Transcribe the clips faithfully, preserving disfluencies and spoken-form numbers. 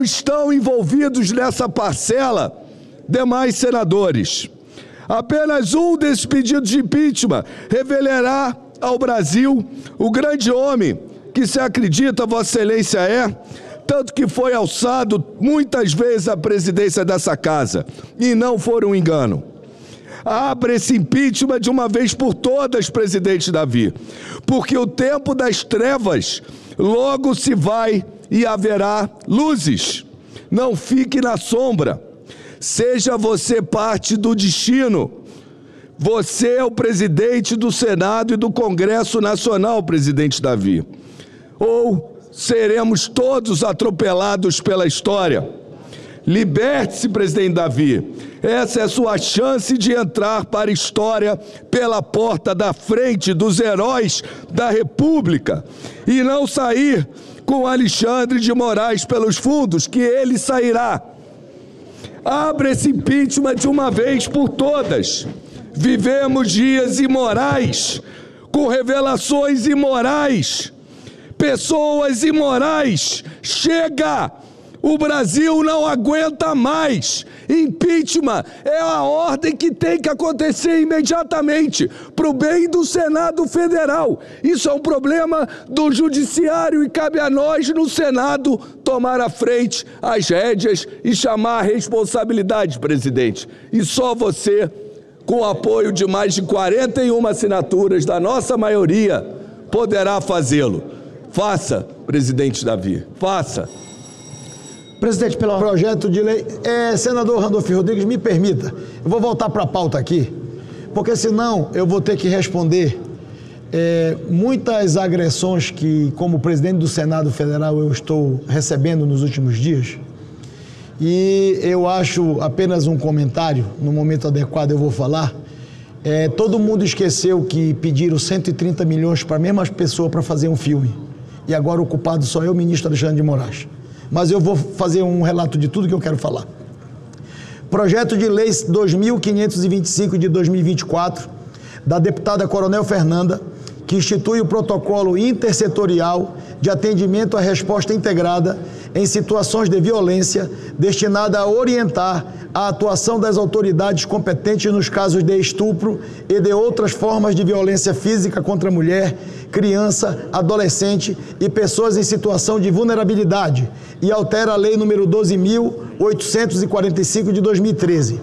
Estão envolvidos nessa parcela demais senadores. Apenas um desses pedidos de impeachment revelará ao Brasil o grande homem que se acredita Vossa Excelência é, tanto que foi alçado muitas vezes à presidência dessa casa, e não foi um engano. Abra esse impeachment de uma vez por todas, presidente Davi, porque o tempo das trevas logo se vai e haverá luzes. Não fique na sombra. Seja você parte do destino. Você é o presidente do Senado e do Congresso Nacional, presidente Davi. Ou seremos todos atropelados pela história. Liberte-se, presidente Davi. Essa é a sua chance de entrar para a história pela porta da frente dos heróis da República e não sair com Alexandre de Moraes pelos fundos, que ele sairá. Abra esse impeachment de uma vez por todas. Vivemos dias imorais, com revelações imorais, pessoas imorais. Chega! O Brasil não aguenta mais. Impeachment é a ordem que tem que acontecer imediatamente para o bem do Senado Federal. Isso é um problema do Judiciário e cabe a nós no Senado tomar à frente as rédeas e chamar a responsabilidade, presidente. E só você, com o apoio de mais de quarenta e uma assinaturas da nossa maioria, poderá fazê-lo. Faça, presidente Davi, faça. Presidente, pelo projeto de lei, é, senador Randolfo Rodrigues, me permita, eu vou voltar para a pauta aqui, porque senão eu vou ter que responder é, muitas agressões que, como presidente do Senado Federal, eu estou recebendo nos últimos dias, e eu acho apenas um comentário, no momento adequado eu vou falar. É, todo mundo esqueceu que pediram cento e trinta milhões para a mesma pessoa para fazer um filme, e agora o culpado só é o ministro Alexandre de Moraes. Mas eu vou fazer um relato de tudo que eu quero falar. Projeto de lei dois mil quinhentos e vinte e cinco de dois mil e vinte e quatro, da deputada Coronel Fernanda, que institui o protocolo intersetorial de atendimento à resposta integrada em situações de violência, destinada a orientar a atuação das autoridades competentes nos casos de estupro e de outras formas de violência física contra a mulher, criança, adolescente e pessoas em situação de vulnerabilidade, e altera a Lei número doze mil oitocentos e quarenta e cinco de dois mil e treze.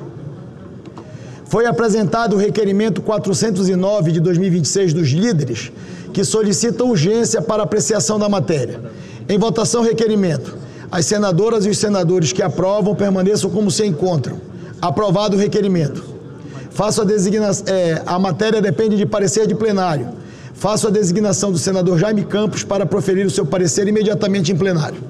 Foi apresentado o requerimento quatrocentos e nove de dois mil e vinte e seis dos líderes, que solicita urgência para apreciação da matéria. Em votação, requerimento. As senadoras e os senadores que aprovam permaneçam como se encontram. Aprovado o requerimento. Faço a designação, é, a matéria depende de parecer de plenário. Faço a designação do senador Jaime Campos para proferir o seu parecer imediatamente em plenário.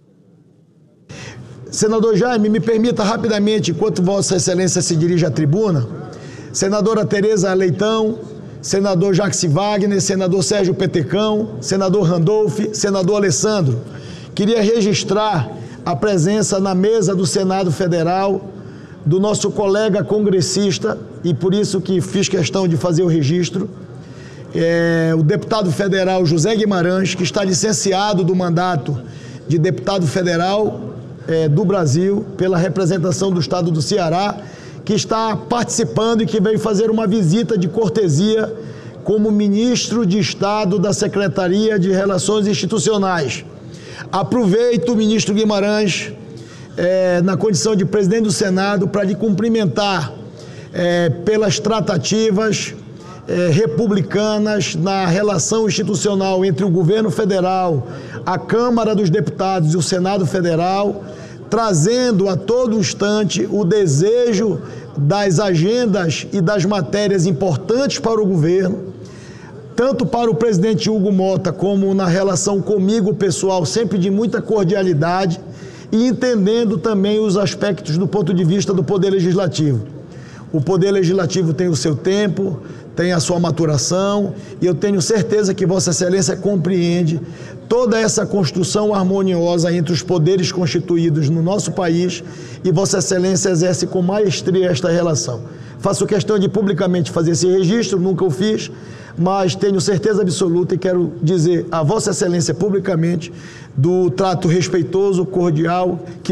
Senador Jaime, me permita rapidamente, enquanto Vossa Excelência se dirige à tribuna, senadora Tereza Leitão, senador Jacques Wagner, senador Sérgio Petecão, senador Randolph, senador Alessandro, queria registrar a presença na mesa do Senado Federal do nosso colega congressista, e por isso que fiz questão de fazer o registro, é, o deputado federal José Guimarães, que está licenciado do mandato de deputado federal é, do Brasil, pela representação do estado do Ceará, que está participando e que veio fazer uma visita de cortesia como ministro de Estado da Secretaria de Relações Institucionais. Aproveito, ministro Guimarães, é, na condição de presidente do Senado, para lhe cumprimentar é, pelas tratativas é, republicanas na relação institucional entre o governo federal, a Câmara dos Deputados e o Senado Federal, trazendo a todo instante o desejo das agendas e das matérias importantes para o governo, tanto para o presidente Hugo Mota como na relação comigo pessoal, sempre de muita cordialidade, e entendendo também os aspectos do ponto de vista do Poder Legislativo. O Poder Legislativo tem o seu tempo, tem a sua maturação, e eu tenho certeza que Vossa Excelência compreende toda essa construção harmoniosa entre os poderes constituídos no nosso país, e Vossa Excelência exerce com maestria esta relação. Faço questão de publicamente fazer esse registro, nunca o fiz, mas tenho certeza absoluta e quero dizer a Vossa Excelência publicamente do trato respeitoso, cordial, que